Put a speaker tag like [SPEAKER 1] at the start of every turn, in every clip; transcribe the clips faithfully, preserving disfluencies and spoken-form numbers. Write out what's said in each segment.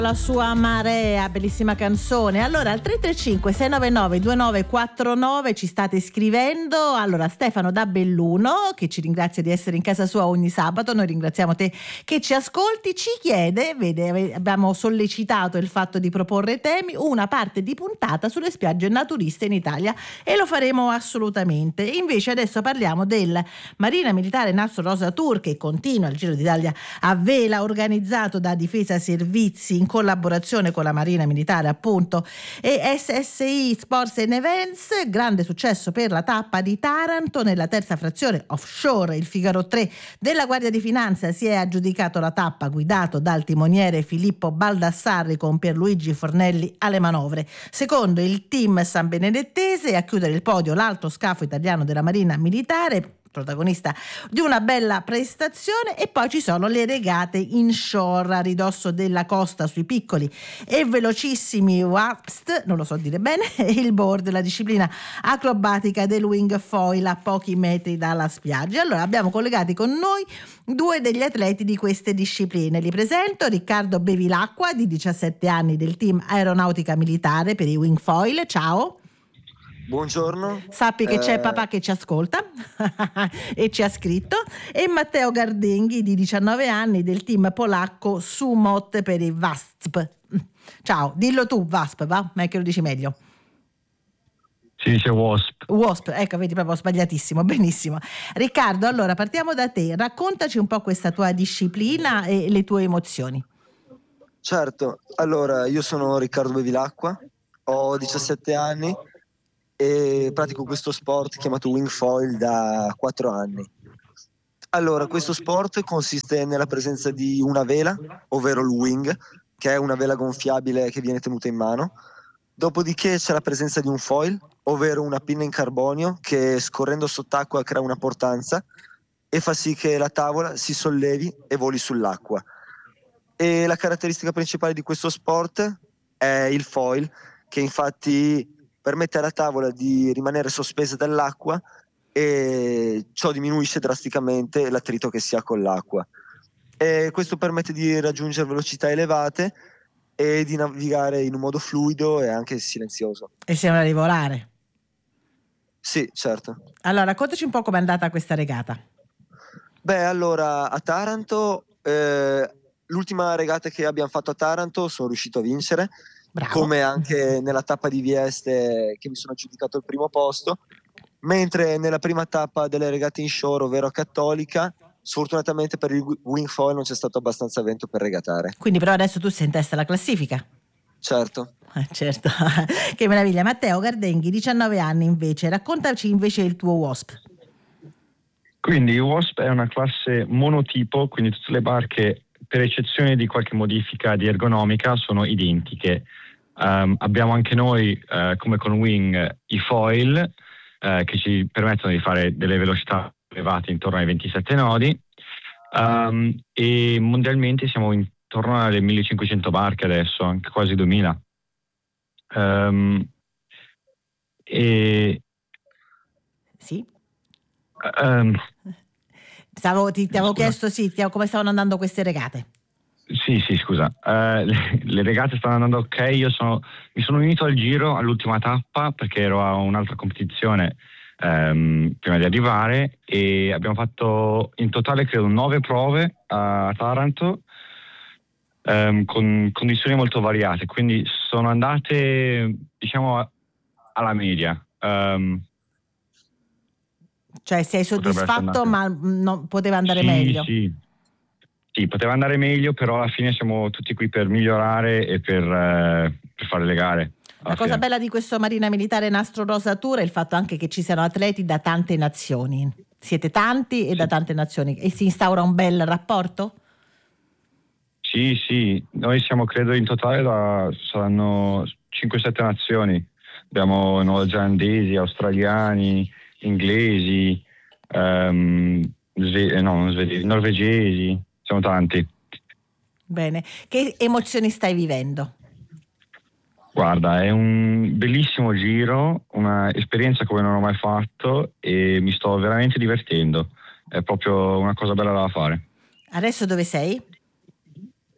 [SPEAKER 1] La sua marea, bellissima canzone. Allora al tre tre cinque sei nove nove due nove quattro nove ci state scrivendo. Allora Stefano da Belluno, che ci ringrazia di essere in casa sua ogni sabato, noi ringraziamo te che ci ascolti, ci chiede, vede, abbiamo sollecitato il fatto di proporre temi, una parte di puntata sulle spiagge naturiste in Italia, e lo faremo assolutamente. Invece adesso parliamo del Marina Militare Nastro Rosa Tour, che continua il Giro d'Italia a vela, organizzato da Difesa Servizi in collaborazione con la Marina Militare appunto e S S I Sports and Events. Grande successo per la tappa di Taranto. Nella terza frazione offshore il Figaro tre della Guardia di Finanza si è aggiudicato la tappa, guidato dal timoniere Filippo Baldassarri con Pierluigi Fornelli alle manovre. Secondo il team San Benedettese, e a chiudere il podio l'altro scafo italiano della Marina Militare, protagonista di una bella prestazione. E poi ci sono le regate inshore a ridosso della costa sui piccoli e velocissimi WASP, non lo so dire bene, e il board, la disciplina acrobatica del wing foil a pochi metri dalla spiaggia. Allora abbiamo collegati con noi due degli atleti di queste discipline. Li presento: Riccardo Bevilacqua, di diciassette anni, del team Aeronautica Militare per i wing foil. Ciao.
[SPEAKER 2] Buongiorno.
[SPEAKER 1] Sappi che
[SPEAKER 2] eh...
[SPEAKER 1] c'è papà che ci ascolta e ci ha scritto. E Matteo Gardenghi, di diciannove anni, del team polacco Sumot per i WASP. Ciao, dillo tu WASP, va? Ma è che lo dici meglio.
[SPEAKER 3] Si dice WASP.
[SPEAKER 1] WASP, ecco, vedi, proprio sbagliatissimo, benissimo. Riccardo, allora partiamo da te, raccontaci un po' questa tua disciplina e le tue emozioni.
[SPEAKER 2] Certo, allora io sono Riccardo Bevilacqua, ho diciassette anni e pratico questo sport chiamato wing foil da quattro anni. Allora, questo sport consiste nella presenza di una vela, ovvero il wing, che è una vela gonfiabile che viene tenuta in mano. Dopodiché c'è la presenza di un foil, ovvero una pinna in carbonio che scorrendo sott'acqua crea una portanza e fa sì che la tavola si sollevi e voli sull'acqua. E la caratteristica principale di questo sport è il foil, che infatti permette alla tavola di rimanere sospesa dall'acqua e ciò diminuisce drasticamente l'attrito che si ha con l'acqua. E questo permette di raggiungere velocità elevate e di navigare in un modo fluido e anche silenzioso.
[SPEAKER 1] E sembra di volare.
[SPEAKER 2] Sì, certo.
[SPEAKER 1] Allora, raccontaci un po' com'è andata questa regata.
[SPEAKER 2] Beh, allora, a Taranto, eh, l'ultima regata che abbiamo fatto a Taranto sono riuscito a vincere. Bravo. Come anche nella tappa di Vieste, che mi sono aggiudicato il primo posto, mentre nella prima tappa delle regate inshore, ovvero a Cattolica, sfortunatamente per il wing foil non c'è stato abbastanza vento per regatare.
[SPEAKER 1] Quindi però adesso tu sei in testa alla classifica.
[SPEAKER 2] Certo.
[SPEAKER 1] Eh, certo. Che meraviglia. Matteo Gardenghi, diciannove anni invece, raccontaci invece il tuo WASP.
[SPEAKER 3] Quindi il WASP è una classe monotipo, quindi tutte le barche, per eccezione di qualche modifica di ergonomica, sono identiche. Um, abbiamo anche noi, uh, come con Wing, i foil uh, che ci permettono di fare delle velocità elevate intorno ai ventisette nodi, um, e mondialmente siamo intorno alle millecinquecento barche adesso, anche quasi duemila. Um, e
[SPEAKER 1] sì.
[SPEAKER 3] Um,
[SPEAKER 1] Stavo, ti, ti avevo chiesto sì, ti, come stavano andando queste regate.
[SPEAKER 3] Sì, sì, scusa. Uh, le, le regate stanno andando ok. Io sono, mi sono unito al giro all'ultima tappa perché ero a un'altra competizione um, prima di arrivare, e abbiamo fatto in totale credo nove prove a Taranto um, con condizioni molto variate, quindi sono andate diciamo alla media. Um,
[SPEAKER 1] Cioè sei soddisfatto ma non poteva andare
[SPEAKER 3] sì,
[SPEAKER 1] meglio?
[SPEAKER 3] Sì, sì, poteva andare meglio, però alla fine siamo tutti qui per migliorare e per, eh, per fare le gare.
[SPEAKER 1] La cosa bella di questo Marina Militare Nastro Rosa Tour è il fatto anche che ci siano atleti da tante nazioni. Siete tanti e sì. Da tante nazioni. E si instaura un bel rapporto?
[SPEAKER 3] Sì, sì. Noi siamo credo in totale da saranno cinque sette nazioni. Abbiamo neozelandesi, australiani, inglesi, um, sve- no, svedesi, norvegesi, siamo tanti.
[SPEAKER 1] Bene, che emozioni stai vivendo?
[SPEAKER 3] Guarda, è un bellissimo giro, una esperienza come non ho mai fatto e mi sto veramente divertendo, è proprio una cosa bella da fare.
[SPEAKER 1] Adesso dove sei?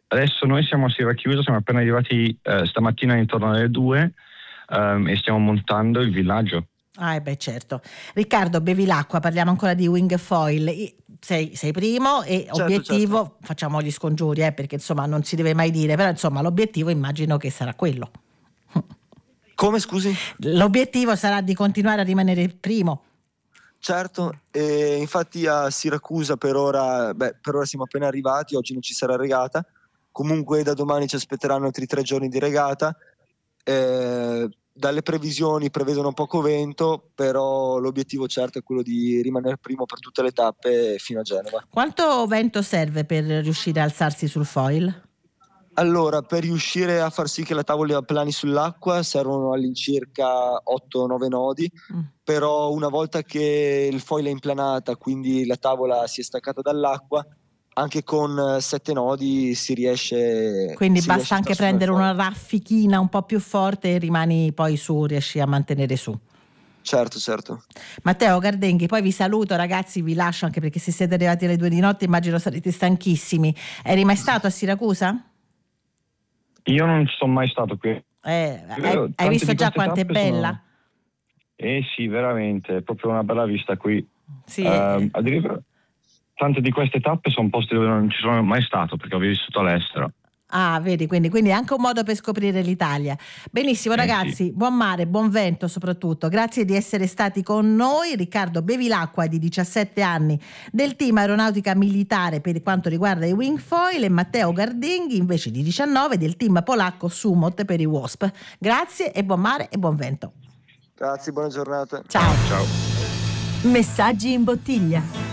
[SPEAKER 3] adesso noi siamo a Siracusa, siamo appena arrivati eh, stamattina intorno alle due um, e stiamo montando il villaggio.
[SPEAKER 1] Ah, beh, certo. Riccardo, Bevilacqua, parliamo ancora di Wingfoil. Sei, sei primo e
[SPEAKER 2] certo,
[SPEAKER 1] obiettivo,
[SPEAKER 2] certo.
[SPEAKER 1] facciamo gli scongiuri, eh, perché insomma non si deve mai dire, però insomma l'obiettivo immagino che sarà quello.
[SPEAKER 2] Come, scusi?
[SPEAKER 1] L'obiettivo sarà di continuare a rimanere primo.
[SPEAKER 2] Certo, e infatti a Siracusa per ora, beh, per ora siamo appena arrivati, oggi non ci sarà regata, comunque da domani ci aspetteranno altri tre giorni di regata. Eh, dalle previsioni prevedono poco vento, però l'obiettivo certo è quello di rimanere primo per tutte le tappe fino a Genova.
[SPEAKER 1] Quanto vento serve per riuscire a alzarsi sul foil?
[SPEAKER 2] Allora, per riuscire a far sì che la tavola plani sull'acqua servono all'incirca otto nove nodi, mm. però una volta che il foil è implanata, quindi la tavola si è staccata dall'acqua, anche con sette nodi si riesce.
[SPEAKER 1] Quindi
[SPEAKER 2] si
[SPEAKER 1] basta
[SPEAKER 2] riesce
[SPEAKER 1] anche prendere una raffichina un po' più forte e rimani poi su, riesci a mantenere su.
[SPEAKER 2] Certo, certo.
[SPEAKER 1] Matteo Gardenghi, poi vi saluto ragazzi, vi lascio anche perché se siete arrivati alle due di notte immagino sarete stanchissimi. Eri mai stato a Siracusa?
[SPEAKER 3] Io non sono mai stato qui.
[SPEAKER 1] Eh, hai, hai visto già quanto è bella?
[SPEAKER 3] Sono... Eh sì, veramente, è proprio una bella vista qui.
[SPEAKER 1] Sì,
[SPEAKER 3] uh,
[SPEAKER 1] eh.
[SPEAKER 3] Addirittura tante di queste tappe sono posti dove non ci sono mai stato perché ho vissuto all'estero.
[SPEAKER 1] Ah, vedi, quindi, quindi è anche un modo per scoprire l'Italia. Benissimo, eh, ragazzi, sì. Buon mare, buon vento soprattutto. Grazie di essere stati con noi. Riccardo Bevilacqua, di diciassette anni, del team aeronautica militare per quanto riguarda i Wingfoil, e Matteo Gardenghi, invece di diciannove, del team polacco Sumot per i Wasp. Grazie e buon mare e buon vento.
[SPEAKER 2] Grazie, buona giornata.
[SPEAKER 1] Ciao.
[SPEAKER 3] Ciao.
[SPEAKER 4] Messaggi in bottiglia.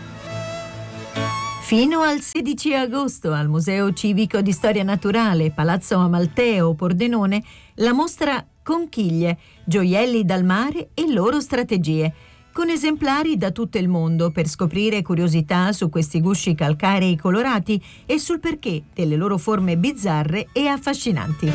[SPEAKER 4] Fino al sedici agosto al Museo Civico di Storia Naturale, Palazzo Amalteo, Pordenone, la mostra Conchiglie, gioielli dal mare e loro strategie, con esemplari da tutto il mondo per scoprire curiosità su questi gusci calcarei colorati e sul perché delle loro forme bizzarre e affascinanti.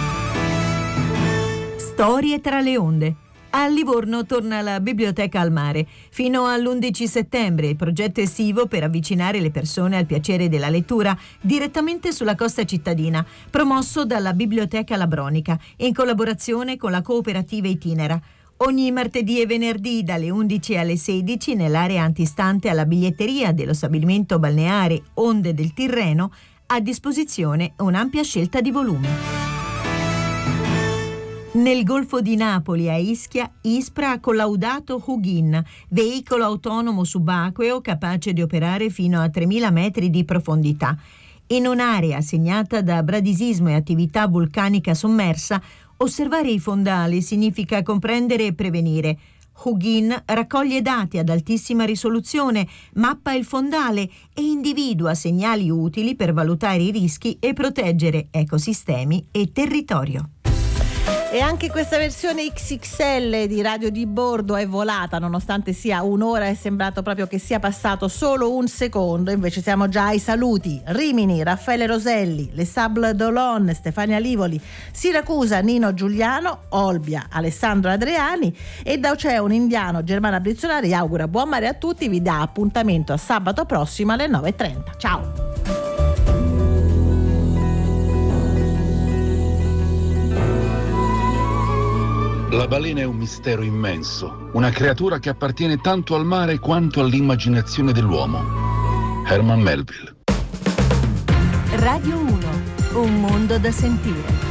[SPEAKER 4] Storie tra le onde. A Livorno torna la Biblioteca al Mare. Fino all'undici settembre il progetto estivo per avvicinare le persone al piacere della lettura direttamente sulla costa cittadina, promosso dalla Biblioteca Labronica in collaborazione con la cooperativa Itinera. Ogni martedì e venerdì dalle undici alle sedici nell'area antistante alla biglietteria dello stabilimento balneare Onde del Tirreno, a disposizione un'ampia scelta di volumi. Nel Golfo di Napoli, a Ischia, Ispra ha collaudato Hugin, veicolo autonomo subacqueo capace di operare fino a tremila metri di profondità. In un'area segnata da bradisismo e attività vulcanica sommersa, osservare i fondali significa comprendere e prevenire. Hugin raccoglie dati ad altissima risoluzione, mappa il fondale e individua segnali utili per valutare i rischi e proteggere ecosistemi e territorio.
[SPEAKER 1] E anche questa versione X X L di Radio di Bordo è volata, nonostante sia un'ora, è sembrato proprio che sia passato solo un secondo. Invece siamo già ai saluti. Rimini, Raffaele Roselli, Les Sables d'Olonne, Stefania Livoli, Siracusa, Nino Giuliano, Olbia, Alessandro Adriani, e da Oceano Indiano, Germana Brizzolari augura buon mare a tutti, vi dà appuntamento a sabato prossimo alle nove e trenta. Ciao!
[SPEAKER 5] La balena è un mistero immenso, una creatura che appartiene tanto al mare quanto all'immaginazione dell'uomo. Herman Melville.
[SPEAKER 4] Radio uno, un mondo da sentire.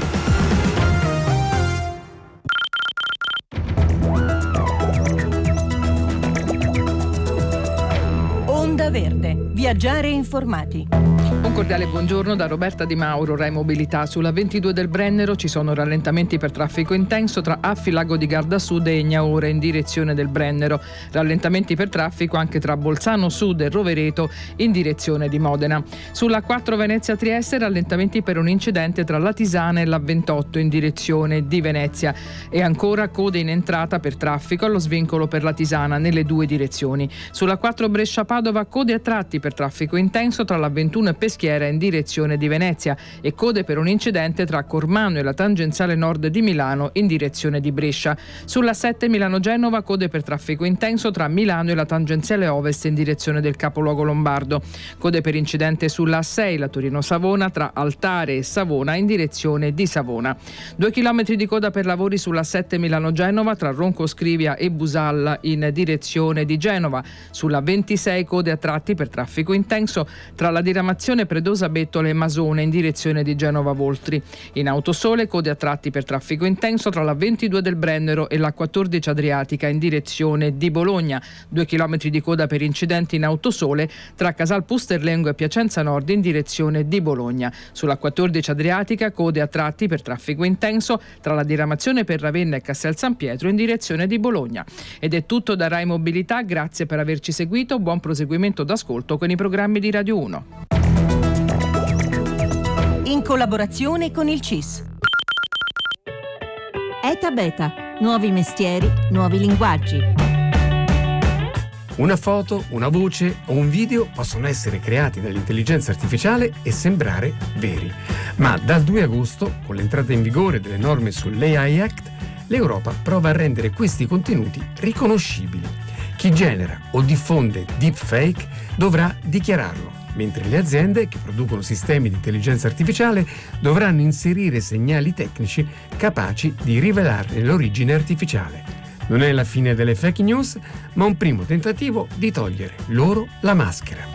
[SPEAKER 4] Onda Verde, viaggiare informati.
[SPEAKER 6] Un cordiale buongiorno da Roberta Di Mauro, Rai Mobilità. Sulla ventidue del Brennero ci sono rallentamenti per traffico intenso tra Affi Lago di Garda Sud e Egnaore in direzione del Brennero. Rallentamenti per traffico anche tra Bolzano Sud e Rovereto in direzione di Modena. Sulla quattro Venezia Trieste rallentamenti per un incidente tra la Tisana e la ventotto in direzione di Venezia. E ancora code in entrata per traffico allo svincolo per la Tisana nelle due direzioni. Sulla quattro Brescia Padova code a tratti per per traffico intenso tra la ventuno e Peschiera in direzione di Venezia e code per un incidente tra Cormano e la tangenziale nord di Milano in direzione di Brescia. Sulla sette Milano-Genova code per traffico intenso tra Milano e la tangenziale ovest in direzione del capoluogo lombardo. Code per incidente sulla A sei la Torino-Savona tra Altare e Savona in direzione di Savona. Due chilometri di coda per lavori sulla sette Milano-Genova tra Ronco Scrivia e Busalla in direzione di Genova. Sulla ventisei code a tratti per traffico intenso tra la diramazione Predosa-Bettola e Masone in direzione di Genova Voltri. In Autosole code a tratti per traffico intenso tra la ventidue del Brennero e la quattordici Adriatica in direzione di Bologna. Due chilometri di coda per incidenti in Autosole tra Casal Pusterlengo e Piacenza Nord in direzione di Bologna. Sulla quattordici Adriatica code a tratti per traffico intenso tra la diramazione per Ravenna e Castel San Pietro in direzione di Bologna. Ed è tutto da Rai Mobilità, grazie per averci seguito, buon proseguimento d'ascolto con i programmi di Radio uno.
[SPEAKER 4] In collaborazione con il C I S. ETA Beta, nuovi mestieri, nuovi linguaggi.
[SPEAKER 7] Una foto, una voce o un video possono essere creati dall'intelligenza artificiale e sembrare veri. Ma dal due agosto, con l'entrata in vigore delle norme sull'A I Act, l'Europa prova a rendere questi contenuti riconoscibili. Chi genera o diffonde deepfake dovrà dichiararlo, mentre le aziende che producono sistemi di intelligenza artificiale dovranno inserire segnali tecnici capaci di rivelarne l'origine artificiale. Non è la fine delle fake news, ma un primo tentativo di togliere loro la maschera.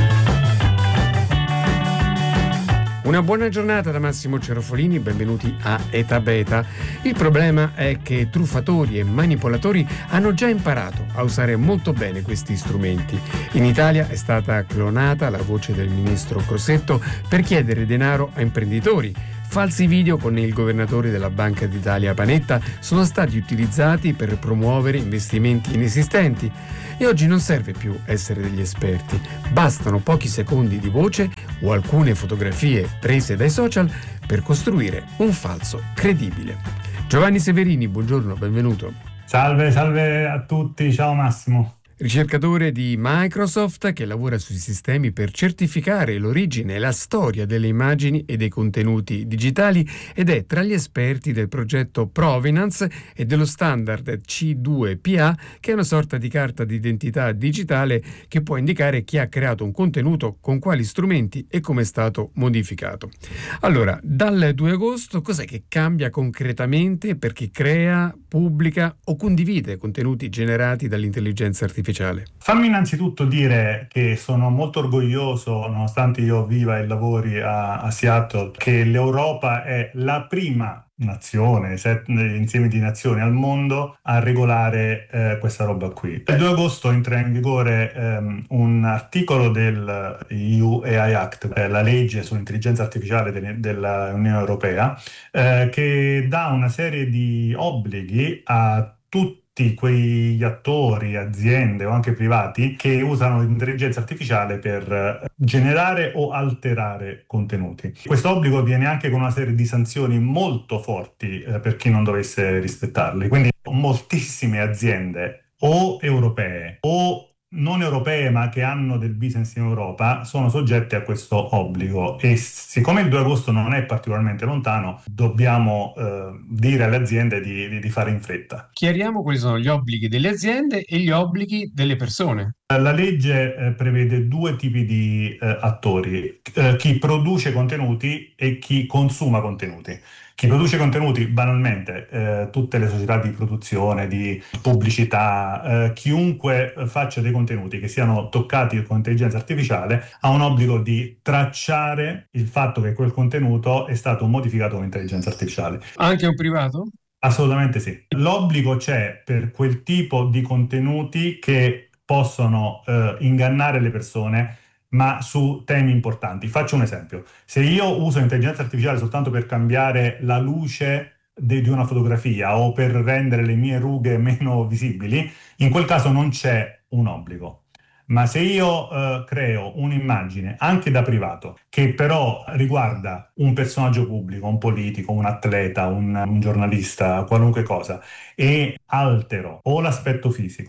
[SPEAKER 7] Una buona giornata da Massimo Cerofolini, benvenuti a ETA Beta. Il problema è che truffatori e manipolatori hanno già imparato a usare molto bene questi strumenti. In Italia è stata clonata la voce del ministro Crosetto per chiedere denaro a imprenditori. Falsi video con il governatore della Banca d'Italia Panetta sono stati utilizzati per promuovere investimenti inesistenti. E oggi non serve più essere degli esperti, bastano pochi secondi di voce o alcune fotografie prese dai social per costruire un falso credibile. Giovanni Severini, buongiorno, benvenuto.
[SPEAKER 8] Salve, salve a tutti, ciao Massimo.
[SPEAKER 7] Ricercatore di Microsoft che lavora sui sistemi per certificare l'origine e la storia delle immagini e dei contenuti digitali ed è tra gli esperti del progetto Provenance e dello standard C due P A, che è una sorta di carta d'identità digitale che può indicare chi ha creato un contenuto, con quali strumenti e come è stato modificato. Allora, dal due agosto cos'è che cambia concretamente per chi crea, pubblica o condivide contenuti generati dall'intelligenza artificiale?
[SPEAKER 8] Fammi innanzitutto dire che sono molto orgoglioso, nonostante io viva e lavori a, a Seattle, che l'Europa è la prima nazione, set, insieme di nazioni al mondo a regolare eh, questa roba qui. Il due agosto entra in vigore ehm, un articolo del E U A I Act, eh, la legge sull'intelligenza artificiale de- dell'Unione Europea, eh, che dà una serie di obblighi a tutti quegli attori, aziende o anche privati che usano l'intelligenza artificiale per generare o alterare contenuti. Questo obbligo viene anche con una serie di sanzioni molto forti eh, per chi non dovesse rispettarli. Quindi moltissime aziende o europee o non europee ma che hanno del business in Europa sono soggette a questo obbligo e siccome il due agosto non è particolarmente lontano dobbiamo eh, dire alle aziende di, di, di fare in fretta.
[SPEAKER 7] Chiariamo quali sono gli obblighi delle aziende e gli obblighi delle persone.
[SPEAKER 8] La legge eh, prevede due tipi di eh, attori, eh, chi produce contenuti e chi consuma contenuti. Chi produce contenuti, banalmente, eh, tutte le società di produzione, di pubblicità, eh, chiunque faccia dei contenuti che siano toccati con intelligenza artificiale ha un obbligo di tracciare il fatto che quel contenuto è stato modificato con intelligenza artificiale.
[SPEAKER 7] Anche un privato?
[SPEAKER 8] Assolutamente sì. L'obbligo c'è per quel tipo di contenuti che possono eh, ingannare le persone, ma su temi importanti. Faccio un esempio. Se io uso l'intelligenza artificiale soltanto per cambiare la luce de- di una fotografia o per rendere le mie rughe meno visibili, in quel caso non c'è un obbligo. Ma se io eh, creo un'immagine, anche da privato, che però riguarda un personaggio pubblico, un politico, un atleta, un, un giornalista, qualunque cosa, e altero o l'aspetto fisico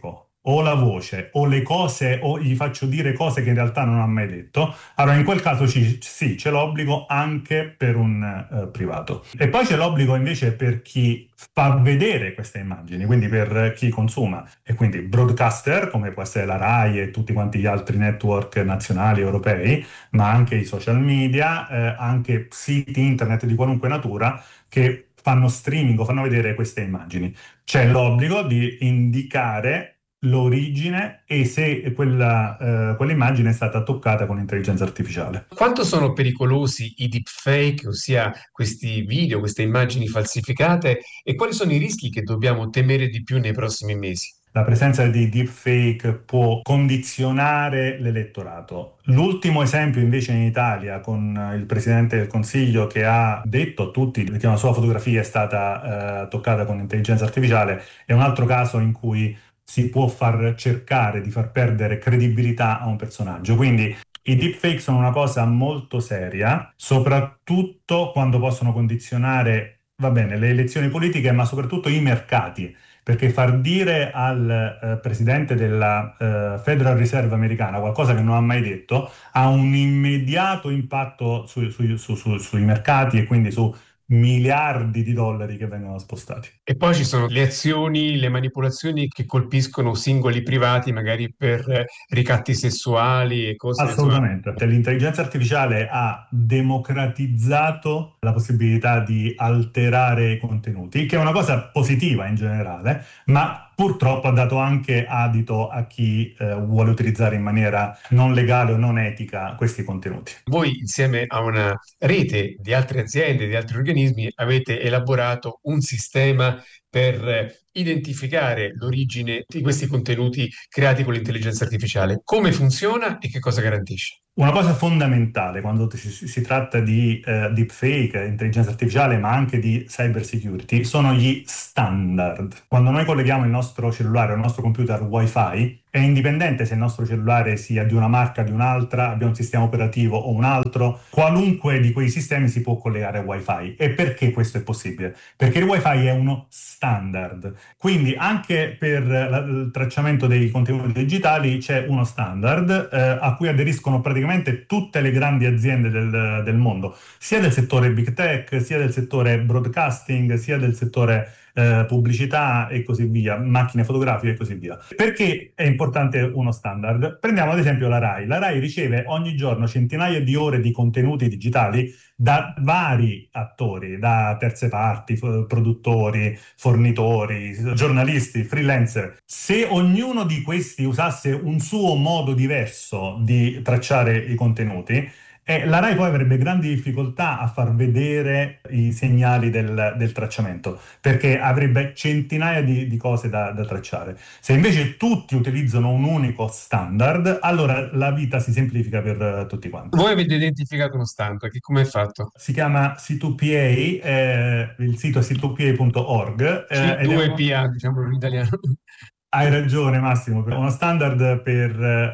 [SPEAKER 8] o la voce o le cose, o gli faccio dire cose che in realtà non ha mai detto, allora in quel caso ci, sì, c'è l'obbligo anche per un eh, privato. E poi c'è l'obbligo invece per chi fa vedere queste immagini, quindi per chi consuma, e quindi broadcaster come può essere la RAI e tutti quanti gli altri network nazionali europei, ma anche i social media, eh, anche siti internet di qualunque natura che fanno streaming o fanno vedere queste immagini. C'è l'obbligo di indicare l'origine e se quella, eh, quell'immagine è stata toccata con intelligenza artificiale.
[SPEAKER 7] Quanto sono pericolosi i deepfake, ossia questi video, queste immagini falsificate, e quali sono i rischi che dobbiamo temere di più nei prossimi mesi?
[SPEAKER 8] La presenza di deepfake può condizionare l'elettorato. L'ultimo esempio invece in Italia con il Presidente del Consiglio che ha detto a tutti che una sua fotografia è stata eh, toccata con intelligenza artificiale è un altro caso in cui si può far cercare di far perdere credibilità a un personaggio. Quindi i deepfake sono una cosa molto seria, soprattutto quando possono condizionare, va bene, le elezioni politiche, ma soprattutto i mercati. Perché far dire al eh, presidente della eh, Federal Reserve americana qualcosa che non ha mai detto ha un immediato impatto su, su, su, su, sui mercati e quindi su miliardi di dollari che vengono spostati.
[SPEAKER 7] E poi ci sono le azioni, le manipolazioni che colpiscono singoli privati, magari per eh, ricatti sessuali e cose.
[SPEAKER 8] Assolutamente. Insomma. L'intelligenza artificiale ha democratizzato la possibilità di alterare i contenuti, che è una cosa positiva in generale, ma purtroppo ha dato anche adito a chi eh, vuole utilizzare in maniera non legale o non etica questi contenuti.
[SPEAKER 7] Voi, insieme a una rete di altre aziende, di altri organismi, avete elaborato un sistema per identificare l'origine di questi contenuti creati con l'intelligenza artificiale. Come funziona e che cosa garantisce?
[SPEAKER 8] Una cosa fondamentale quando si, si tratta di uh, deepfake, intelligenza artificiale, ma anche di cyber security, sono gli standard. Quando noi colleghiamo il nostro cellulare o il nostro computer Wi-Fi, è indipendente se il nostro cellulare sia di una marca o di un'altra, abbia un sistema operativo o un altro, qualunque di quei sistemi si può collegare a Wi-Fi. E perché questo è possibile? Perché il Wi-Fi è uno standard. Quindi anche per la, il tracciamento dei contenuti digitali c'è uno standard eh, a cui aderiscono praticamente tutte le grandi aziende del, del mondo, sia del settore big tech, sia del settore broadcasting, sia del settore eh, pubblicità e così via, macchine fotografiche e così via. Perché è importante uno standard? Prendiamo ad esempio la RAI. La RAI riceve ogni giorno centinaia di ore di contenuti digitali da vari attori, da terze parti, f- produttori, fornitori, giornalisti, freelancer. Se ognuno di questi usasse un suo modo diverso di tracciare i contenuti, eh, la RAI poi avrebbe grandi difficoltà a far vedere i segnali del, del tracciamento, perché avrebbe centinaia di, di cose da, da tracciare. Se invece tutti utilizzano un unico standard, allora la vita si semplifica per uh, tutti quanti.
[SPEAKER 7] Voi avete identificato uno standard, che come è fatto?
[SPEAKER 8] Si chiama C due P A, eh, il sito è c due p a punto org.
[SPEAKER 7] C due P A, diciamo in italiano.
[SPEAKER 8] Hai ragione Massimo, è uno standard per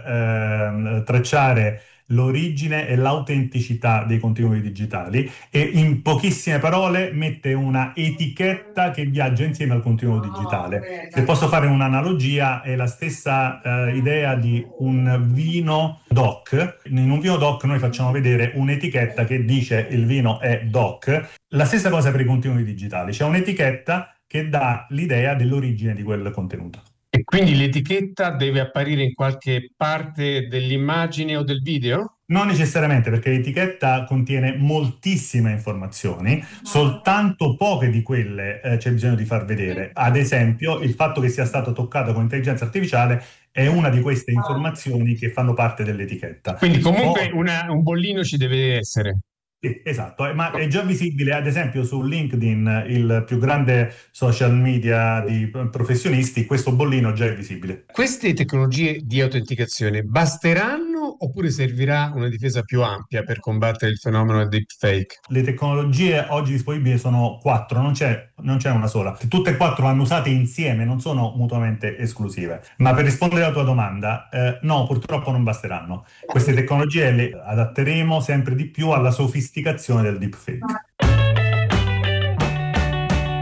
[SPEAKER 8] eh, tracciare l'origine e l'autenticità dei contenuti digitali e in pochissime parole mette una etichetta che viaggia insieme al contenuto digitale. Se posso fare un'analogia, è la stessa eh, idea di un vino DOC. In un vino DOC noi facciamo vedere un'etichetta che dice il vino è DOC. La stessa cosa per i contenuti digitali, c'è un'etichetta che dà l'idea dell'origine di quel contenuto.
[SPEAKER 7] E quindi l'etichetta deve apparire in qualche parte dell'immagine o del video?
[SPEAKER 8] Non necessariamente, perché l'etichetta contiene moltissime informazioni, soltanto poche di quelle eh, c'è bisogno di far vedere. Ad esempio, il fatto che sia stato toccato con intelligenza artificiale è una di queste informazioni che fanno parte dell'etichetta.
[SPEAKER 7] Quindi comunque oh. una, un bollino ci deve essere.
[SPEAKER 8] Sì, esatto, ma è già visibile ad esempio su LinkedIn, il più grande social media di professionisti, questo bollino già è visibile.
[SPEAKER 7] Queste tecnologie di autenticazione basteranno oppure servirà una difesa più ampia per combattere il fenomeno del deepfake?
[SPEAKER 8] Le tecnologie oggi disponibili sono quattro, non c'è, non c'è una sola. Tutte e quattro vanno usate insieme, non sono mutuamente esclusive. Ma per rispondere alla tua domanda, eh, no, purtroppo non basteranno. Queste tecnologie le adatteremo sempre di più alla sofisticazione del deepfake.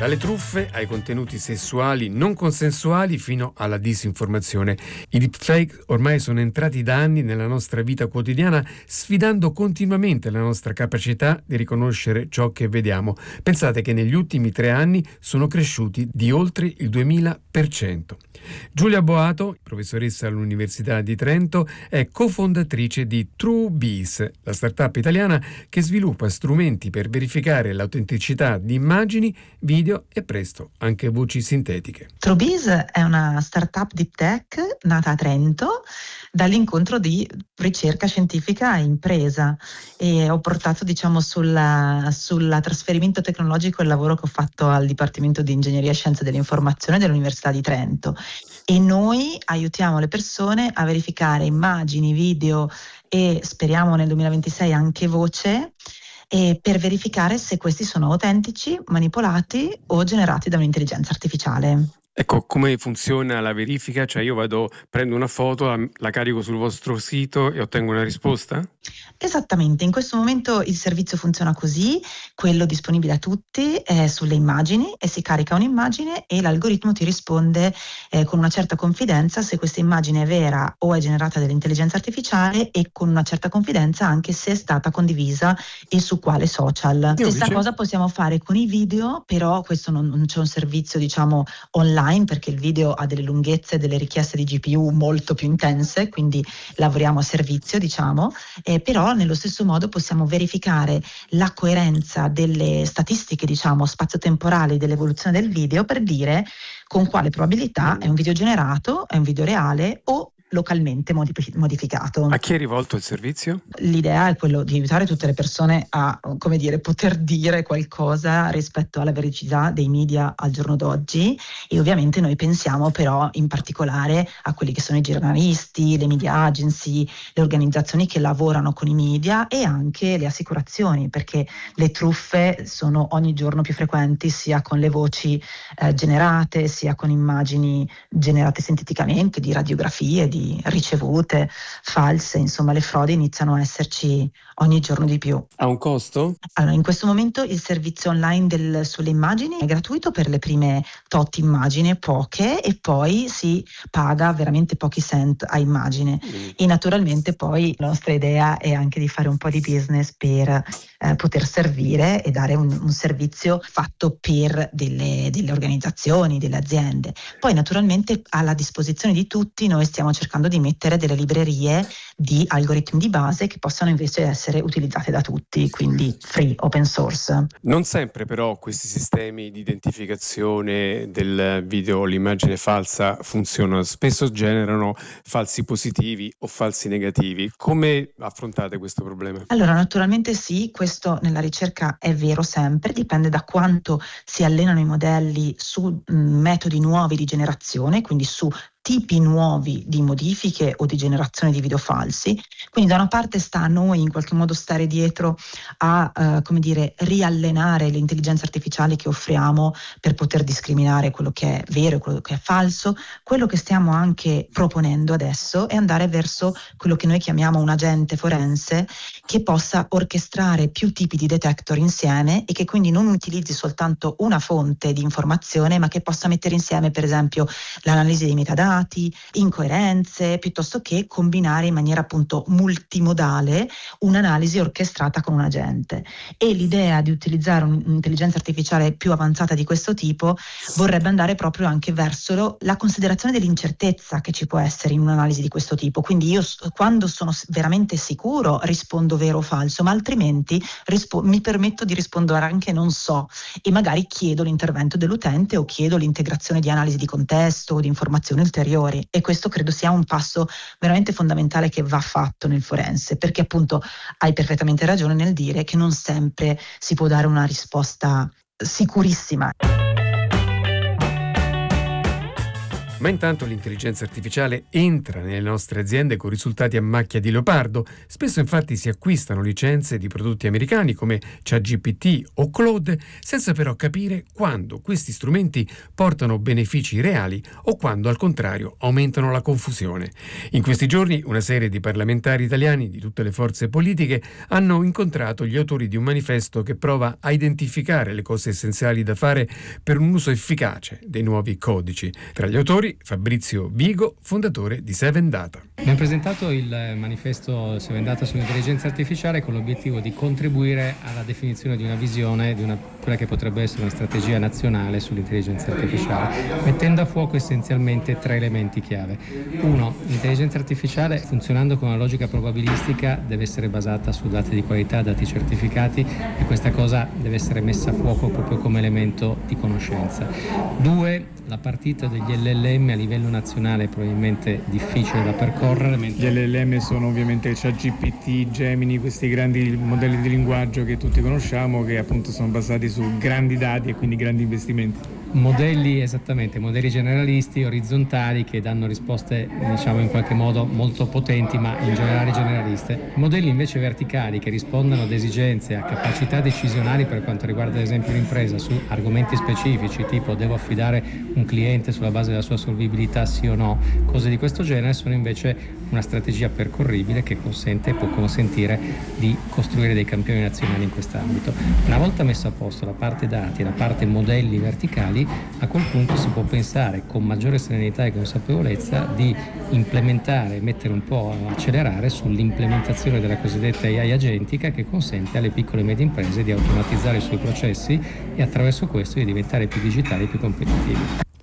[SPEAKER 7] Dalle truffe ai contenuti sessuali non consensuali fino alla disinformazione. I deepfake ormai sono entrati da anni nella nostra vita quotidiana, sfidando continuamente la nostra capacità di riconoscere ciò che vediamo. Pensate che negli ultimi tre anni sono cresciuti di oltre il duemila per cento. Giulia Boato, professoressa all'Università di Trento, è cofondatrice di TrueBees, la startup italiana che sviluppa strumenti per verificare l'autenticità di immagini, video e presto anche voci sintetiche.
[SPEAKER 9] TrueBees è una startup deep tech nata a Trento dall'incontro di ricerca scientifica e impresa, e ho portato diciamo sulla, sulla trasferimento tecnologico il lavoro che ho fatto al Dipartimento di Ingegneria e Scienze dell'Informazione dell'Università di Trento, e noi aiutiamo le persone a verificare immagini, video e speriamo nel duemilaventisei anche voce, e per verificare se questi sono autentici, manipolati o generati da un'intelligenza artificiale.
[SPEAKER 7] Ecco, come funziona la verifica? Cioè io vado, prendo una foto, la, la carico sul vostro sito e ottengo una risposta?
[SPEAKER 9] Esattamente, in questo momento il servizio funziona così, quello disponibile a tutti è sulle immagini, e si carica un'immagine e l'algoritmo ti risponde eh, con una certa confidenza se questa immagine è vera o è generata dall'intelligenza artificiale, e con una certa confidenza anche se è stata condivisa e su quale social. Io Stessa dice... cosa possiamo fare con i video, però questo non, non c'è un servizio diciamo online, perché il video ha delle lunghezze, delle richieste di G P U molto più intense, quindi lavoriamo a servizio diciamo, eh, però nello stesso modo possiamo verificare la coerenza delle statistiche diciamo spazio-temporali dell'evoluzione del video, per dire con quale probabilità è un video generato, è un video reale o localmente modificato.
[SPEAKER 7] A chi è rivolto il servizio?
[SPEAKER 9] L'idea è quello di aiutare tutte le persone a, come dire, poter dire qualcosa rispetto alla veridicità dei media al giorno d'oggi, e ovviamente noi pensiamo però in particolare a quelli che sono i giornalisti, le media agency, le organizzazioni che lavorano con i media e anche le assicurazioni, perché le truffe sono ogni giorno più frequenti, sia con le voci eh, generate, sia con immagini generate sinteticamente, di radiografie, di ricevute false, insomma le frodi iniziano a esserci ogni giorno di più.
[SPEAKER 7] Ha un costo?
[SPEAKER 9] Allora, in questo momento il servizio online del, sulle immagini è gratuito per le prime tot immagini, poche, e poi si paga veramente pochi cent a immagine. Mm. E naturalmente poi la nostra idea è anche di fare un po' di business per eh, poter servire e dare un, un servizio fatto per delle, delle organizzazioni, delle aziende. Poi naturalmente alla disposizione di tutti noi stiamo cercando di mettere delle librerie di algoritmi di base che possano invece essere utilizzate da tutti, quindi free, open source.
[SPEAKER 7] Non sempre però questi sistemi di identificazione del video o l'immagine falsa funzionano, spesso generano falsi positivi o falsi negativi. Come affrontate questo problema?
[SPEAKER 9] Allora, naturalmente sì, questo nella ricerca è vero sempre, dipende da quanto si allenano i modelli su mh, metodi nuovi di generazione, quindi su tipi nuovi di modifiche o di generazione di video falsi. Quindi da una parte sta a noi in qualche modo stare dietro a uh, come dire riallenare le intelligenze artificiali che offriamo per poter discriminare quello che è vero e quello che è falso. Quello che stiamo anche proponendo adesso è andare verso quello che noi chiamiamo un agente forense che possa orchestrare più tipi di detector insieme, e che quindi non utilizzi soltanto una fonte di informazione, ma che possa mettere insieme per esempio l'analisi dei metadati, incoerenze, piuttosto che combinare in maniera appunto multimodale un'analisi orchestrata con un agente. E l'idea di utilizzare un'intelligenza artificiale più avanzata di questo tipo vorrebbe andare proprio anche verso la considerazione dell'incertezza che ci può essere in un'analisi di questo tipo. Quindi io quando sono veramente sicuro rispondo vero o falso, ma altrimenti rispo- mi permetto di rispondere anche non so, e magari chiedo l'intervento dell'utente o chiedo l'integrazione di analisi di contesto o di informazioni ulteriori. E questo credo sia un passo veramente fondamentale che va fatto nel forense, perché appunto hai perfettamente ragione nel dire che non sempre si può dare una risposta sicurissima.
[SPEAKER 7] Ma intanto l'intelligenza artificiale entra nelle nostre aziende con risultati a macchia di leopardo. Spesso infatti si acquistano licenze di prodotti americani come ChatGPT o Claude, senza però capire quando questi strumenti portano benefici reali o quando al contrario aumentano la confusione. In questi giorni una serie di parlamentari italiani di tutte le forze politiche hanno incontrato gli autori di un manifesto che prova a identificare le cose essenziali da fare per un uso efficace dei nuovi codici. Tra gli autori Fabrizio Vigo, fondatore di Seven Data.
[SPEAKER 10] Abbiamo presentato il manifesto Seven Data sull'intelligenza artificiale con l'obiettivo di contribuire alla definizione di una visione, di una, quella che potrebbe essere una strategia nazionale sull'intelligenza artificiale, mettendo a fuoco essenzialmente tre elementi chiave. Uno, l'intelligenza artificiale, funzionando con una logica probabilistica, deve essere basata su dati di qualità, dati certificati, e questa cosa deve essere messa a fuoco proprio come elemento di conoscenza. Due, la partita degli L L M a livello nazionale è probabilmente difficile da percorrere.
[SPEAKER 11] Gli L L M sono ovviamente ChatGPT, Gemini, questi grandi modelli di linguaggio che tutti conosciamo, che appunto sono basati su grandi dati e quindi grandi investimenti.
[SPEAKER 10] Modelli, esattamente, modelli generalisti, orizzontali, che danno risposte, diciamo, in qualche modo molto potenti, ma in generale generaliste. Modelli invece verticali, che rispondono ad esigenze, a capacità decisionali per quanto riguarda ad esempio un'impresa su argomenti specifici, tipo devo affidare un cliente sulla base della sua solvibilità sì o no, cose di questo genere, sono invece una strategia percorribile che consente e può consentire di costruire dei campioni nazionali in quest'ambito. Una volta messo a posto la parte dati e la parte modelli verticali, a quel punto si può pensare con maggiore serenità e consapevolezza di implementare, mettere un po' a accelerare sull'implementazione della cosiddetta A I agentica, che consente alle piccole e medie imprese di automatizzare i suoi processi e attraverso questo di diventare più digitali e più competitivi.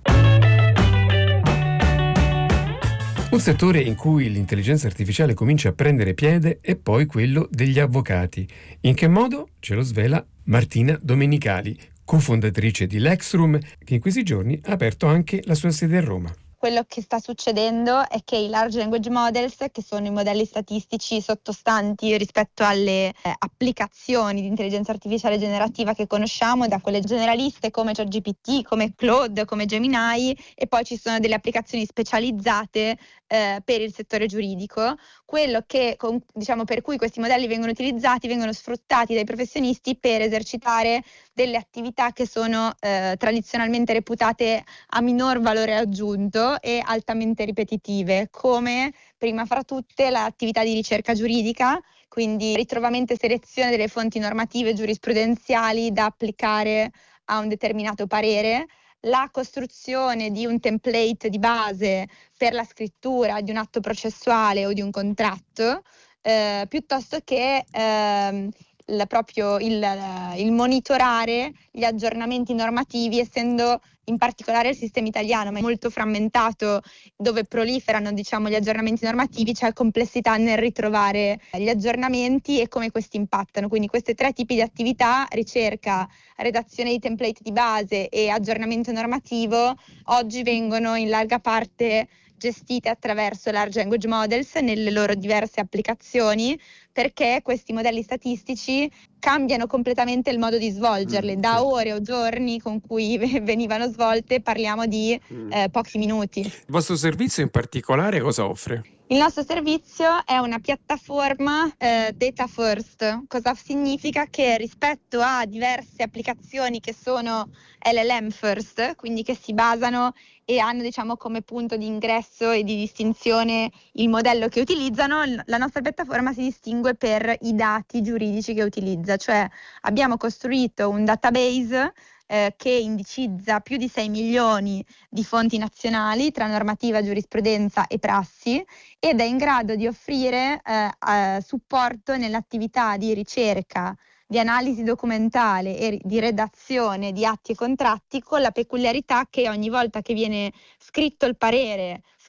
[SPEAKER 7] Un settore in cui l'intelligenza artificiale comincia a prendere piede è poi quello degli avvocati. In che modo? Ce lo svela Martina Domenicali, cofondatrice di Lexroom, che in questi giorni ha aperto anche la sua sede a Roma.
[SPEAKER 12] Quello che sta succedendo è che i large language models, che sono i modelli statistici sottostanti rispetto alle eh, applicazioni di intelligenza artificiale generativa che conosciamo, da quelle generaliste come ChatGPT, come Claude, come Gemini, e poi ci sono delle applicazioni specializzate eh, per il settore giuridico. Quello che, con, diciamo, per cui questi modelli vengono utilizzati, vengono sfruttati dai professionisti per esercitare delle attività che sono eh, tradizionalmente reputate a minor valore aggiunto e altamente ripetitive, come prima fra tutte l'attività di ricerca giuridica, quindi ritrovamento e selezione delle fonti normative giurisprudenziali da applicare a un determinato parere, la costruzione di un template di base per la scrittura di un atto processuale o di un contratto, eh, piuttosto che eh, il, proprio il, il monitorare gli aggiornamenti normativi, essendo in particolare il sistema italiano ma è molto frammentato, dove proliferano, diciamo, gli aggiornamenti normativi, c'è complessità nel ritrovare gli aggiornamenti e come questi impattano. Quindi questi tre tipi di attività, ricerca, redazione di template di base e aggiornamento normativo, oggi vengono in larga parte gestite attraverso large language models nelle loro diverse applicazioni, perché questi modelli statistici cambiano completamente il modo di svolgerle. Da ore o giorni con cui venivano svolte parliamo di eh, pochi minuti.
[SPEAKER 7] Il vostro servizio in particolare cosa offre?
[SPEAKER 12] Il nostro servizio è una piattaforma eh, data first. Cosa significa? Che rispetto a diverse applicazioni che sono L L M first, quindi che si basano e hanno, diciamo, come punto di ingresso e di distinzione il modello che utilizzano, la nostra piattaforma si distingue per i dati giuridici che utilizza, cioè abbiamo costruito un database eh, che indicizza più di sei milioni di fonti nazionali tra normativa, giurisprudenza e prassi, ed è in grado di offrire eh, eh, supporto nell'attività di ricerca, di analisi documentale e di redazione di atti e contratti, con la peculiarità che ogni volta che viene scritto il parere,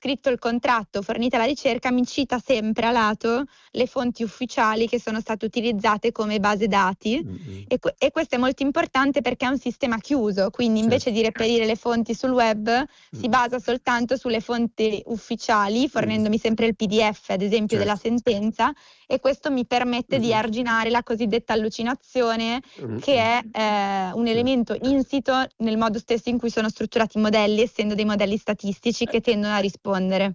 [SPEAKER 12] scritto il contratto, fornita la ricerca, mi cita sempre a lato le fonti ufficiali che sono state utilizzate come base dati mm-hmm. e, e questo è molto importante perché è un sistema chiuso, quindi invece certo. di reperire le fonti sul web mm-hmm. si basa soltanto sulle fonti ufficiali, fornendomi sempre il P D F ad esempio certo. della sentenza, e questo mi permette mm-hmm. di arginare la cosiddetta allucinazione mm-hmm. che è eh, un elemento insito nel modo stesso in cui sono strutturati i modelli, essendo dei modelli statistici che tendono a rispondere.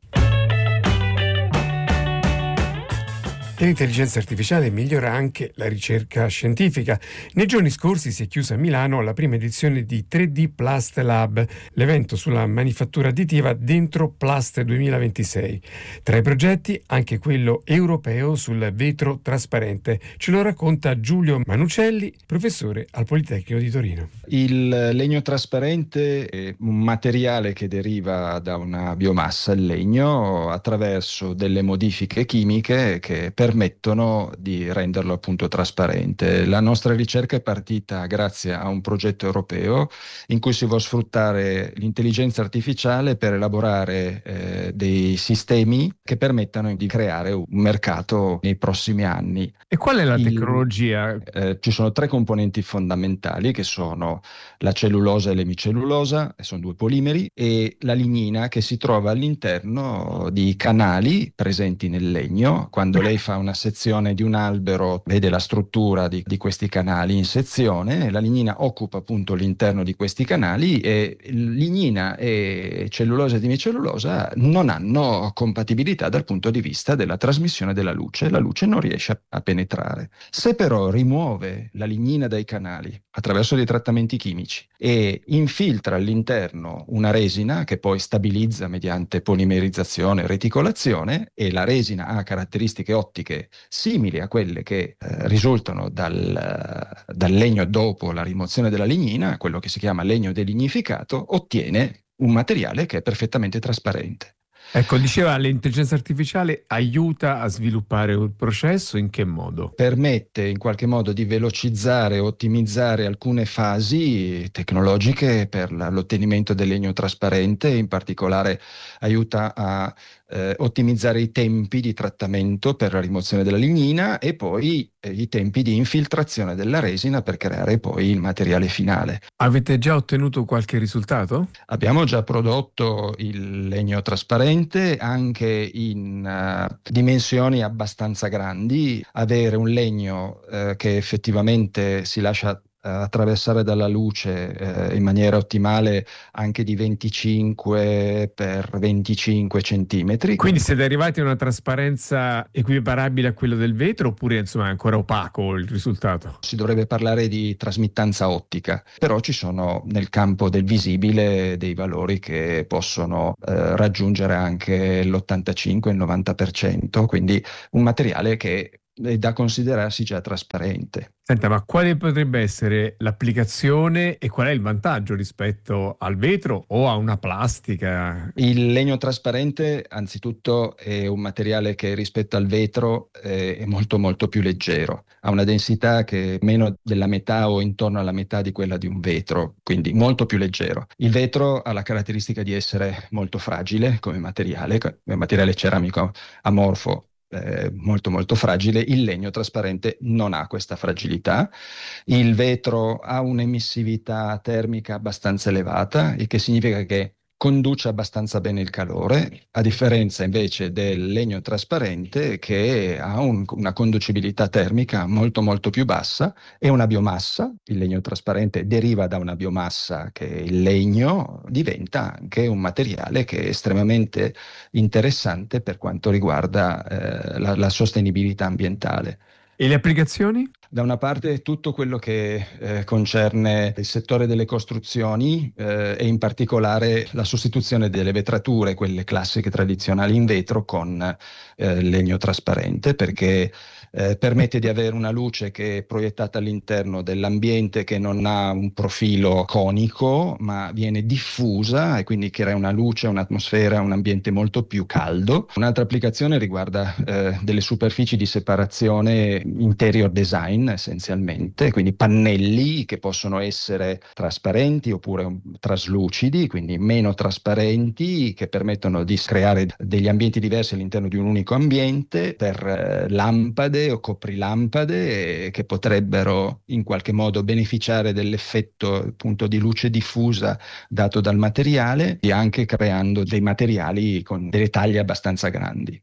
[SPEAKER 7] L'intelligenza artificiale migliora anche la ricerca scientifica. Nei giorni scorsi si è chiusa a Milano la prima edizione di tre D Plast Lab, l'evento sulla manifattura additiva dentro Plast duemilaventisei. Tra i progetti anche quello europeo sul vetro trasparente. Ce lo racconta Giulio Manucelli, professore al Politecnico di Torino.
[SPEAKER 13] Il legno trasparente è un materiale che deriva da una biomassa, il legno, attraverso delle modifiche chimiche che per permettono di renderlo appunto trasparente. La nostra ricerca è partita grazie a un progetto europeo in cui si vuole sfruttare l'intelligenza artificiale per elaborare eh, dei sistemi che permettano di creare un mercato nei prossimi anni.
[SPEAKER 7] E qual è la
[SPEAKER 13] Il,
[SPEAKER 7] tecnologia?
[SPEAKER 13] Eh, ci sono tre componenti fondamentali che sono la cellulosa e l'emicellulosa, che sono due polimeri, e la lignina che si trova all'interno di canali presenti nel legno. Quando lei fa una sezione di un albero, vede la struttura di, di questi canali in sezione, la lignina occupa appunto l'interno di questi canali e lignina e cellulosa e dimicellulosa non hanno compatibilità dal punto di vista della trasmissione della luce, la luce non riesce a, a penetrare. Se però rimuove la lignina dai canali attraverso dei trattamenti chimici e infiltra all'interno una resina che poi stabilizza mediante polimerizzazione e reticolazione, e la resina ha caratteristiche ottiche simili a quelle che eh, risultano dal, dal legno dopo la rimozione della lignina, quello che si chiama legno delignificato, ottiene un materiale che è perfettamente trasparente.
[SPEAKER 7] Ecco, diceva, l'intelligenza artificiale aiuta a sviluppare un processo, in che modo?
[SPEAKER 13] Permette in qualche modo di velocizzare e ottimizzare alcune fasi tecnologiche per l'ottenimento del legno trasparente, in particolare aiuta a eh, ottimizzare i tempi di trattamento per la rimozione della lignina e poi eh, i tempi di infiltrazione della resina per creare poi il materiale finale.
[SPEAKER 7] Avete già ottenuto qualche risultato?
[SPEAKER 13] Abbiamo già prodotto il legno trasparente anche in uh, dimensioni abbastanza grandi. Avere un legno uh, che effettivamente si lascia attraversare dalla luce eh, in maniera ottimale anche di venticinque per venticinque centimetri.
[SPEAKER 7] Quindi siete arrivati a una trasparenza equiparabile a quella del vetro, oppure insomma è ancora opaco il risultato?
[SPEAKER 13] Si dovrebbe parlare di trasmittanza ottica, però ci sono nel campo del visibile dei valori che possono eh, raggiungere anche l'ottantacinque novanta per cento, quindi un materiale che è da considerarsi già trasparente.
[SPEAKER 7] Senta, ma quale potrebbe essere l'applicazione e qual è il vantaggio rispetto al vetro o a una plastica?
[SPEAKER 13] Il legno trasparente anzitutto è un materiale che rispetto al vetro è molto molto più leggero, ha una densità che è meno della metà o intorno alla metà di quella di un vetro, quindi molto più leggero. Il vetro ha la caratteristica di essere molto fragile come materiale, come materiale ceramico amorfo, Eh, molto molto fragile. Il legno trasparente non ha questa fragilità. Il vetro ha un'emissività termica abbastanza elevata, il che significa che conduce abbastanza bene il calore, a differenza invece del legno trasparente che ha un, una conducibilità termica molto molto più bassa e una biomassa. Il legno trasparente deriva da una biomassa che il legno diventa anche un materiale che è estremamente interessante per quanto riguarda eh, la, la sostenibilità ambientale.
[SPEAKER 7] E le applicazioni?
[SPEAKER 13] Da una parte tutto quello che eh, concerne il settore delle costruzioni eh, e in particolare la sostituzione delle vetrature, quelle classiche tradizionali in vetro, con eh, legno trasparente, perché eh, permette di avere una luce che è proiettata all'interno dell'ambiente, che non ha un profilo conico ma viene diffusa e quindi crea una luce, un'atmosfera, un ambiente molto più caldo. Un'altra applicazione riguarda eh, delle superfici di separazione, interior design essenzialmente, quindi pannelli che possono essere trasparenti oppure um, traslucidi, quindi meno trasparenti, che permettono di creare degli ambienti diversi all'interno di un unico ambiente, per eh, lampade o coprilampade eh, che potrebbero in qualche modo beneficiare dell'effetto appunto di luce diffusa dato dal materiale, e anche creando dei materiali con delle taglie abbastanza grandi.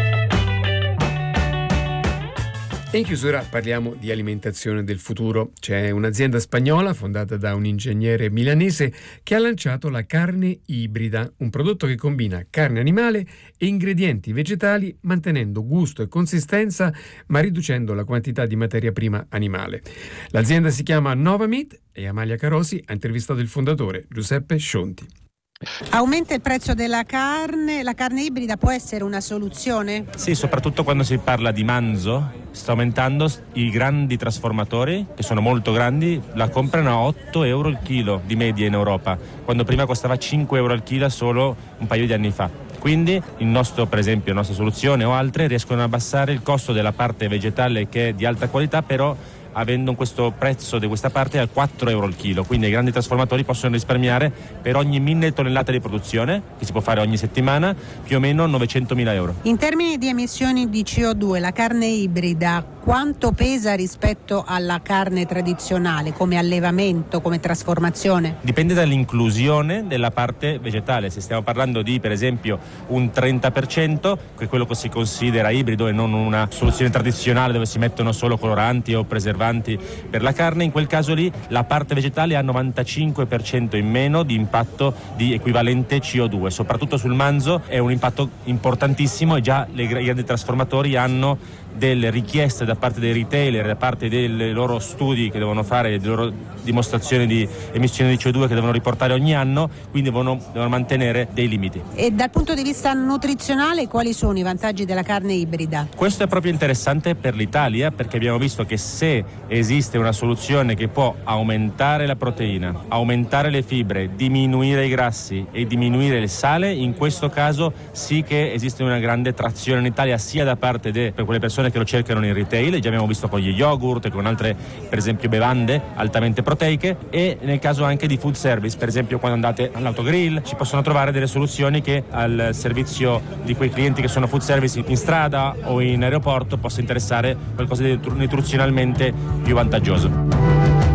[SPEAKER 7] E in chiusura parliamo di alimentazione del futuro. C'è un'azienda spagnola fondata da un ingegnere milanese che ha lanciato la carne ibrida, un prodotto che combina carne animale e ingredienti vegetali, mantenendo gusto e consistenza ma riducendo la quantità di materia prima animale. L'azienda si chiama Novamit e Amalia Carosi ha intervistato il fondatore Giuseppe Scionti.
[SPEAKER 14] Aumenta il prezzo della carne, la carne ibrida può essere una soluzione?
[SPEAKER 15] Sì, soprattutto quando si parla di manzo, sta aumentando. I grandi trasformatori, che sono molto grandi, la comprano a otto euro il chilo di media in Europa, quando prima costava cinque euro al chilo solo un paio di anni fa. Quindi il nostro, per esempio, la nostra soluzione o altre riescono a abbassare il costo della parte vegetale, che è di alta qualità, però avendo questo prezzo di questa parte a quattro euro al chilo, quindi i grandi trasformatori possono risparmiare per ogni mille tonnellate di produzione, che si può fare ogni settimana, più o meno novecentomila euro.
[SPEAKER 14] In termini di emissioni di C O due, la carne ibrida quanto pesa rispetto alla carne tradizionale, come allevamento, come trasformazione?
[SPEAKER 15] Dipende dall'inclusione della parte vegetale. Se stiamo parlando di, per esempio, un trenta per cento, che è quello che si considera ibrido e non una soluzione tradizionale dove si mettono solo coloranti o preservanti per la carne, in quel caso lì la parte vegetale ha novantacinque per cento in meno di impatto di equivalente C O due. Soprattutto sul manzo è un impatto importantissimo, e già le, i grandi trasformatori hanno delle richieste da parte dei retailer, da parte dei loro studi che devono fare, delle loro dimostrazioni di emissione di C O due che devono riportare ogni anno, quindi devono, devono mantenere dei limiti.
[SPEAKER 14] E dal punto di vista nutrizionale quali sono i vantaggi della carne ibrida?
[SPEAKER 15] Questo è proprio interessante per l'Italia, perché abbiamo visto che se esiste una soluzione che può aumentare la proteina, aumentare le fibre, diminuire i grassi e diminuire il sale, in questo caso sì che esiste una grande trazione in Italia, sia da parte de, per quelle persone che lo cercano in retail, già abbiamo visto con gli yogurt e con altre, per esempio, bevande altamente proteiche, e nel caso anche di food service, per esempio quando andate all'autogrill ci possono trovare delle soluzioni che al servizio di quei clienti che sono food service in strada o in aeroporto possa interessare qualcosa di nutrizionalmente più vantaggioso.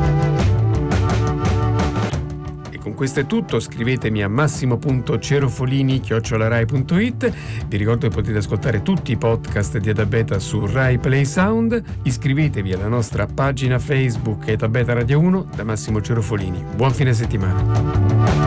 [SPEAKER 7] Con questo è tutto, scrivetemi a massimo punto cerofolini chiocciola rai punto it. Vi ricordo che potete ascoltare tutti i podcast di Etabeta su Rai Play Sound. Iscrivetevi alla nostra pagina Facebook Etabeta Radio uno da Massimo Cerofolini. Buon fine settimana.